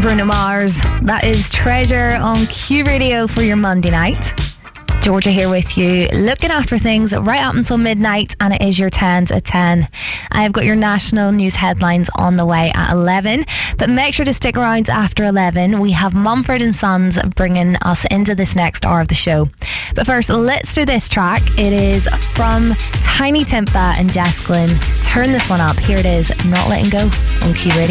Bruno Mars. That is Treasure on Q Radio for your Monday night. Georgia here with you, looking after things right up until midnight, and it is your 10 to 10. I've got your national news headlines on the way at 11, but make sure to stick around after 11. We have Mumford & Sons bringing us into this next hour of the show. But first, let's do this track. It is from Tiny Timpa and Jess Glynn. Turn this one up. Here it is, Not Letting Go on Q Radio.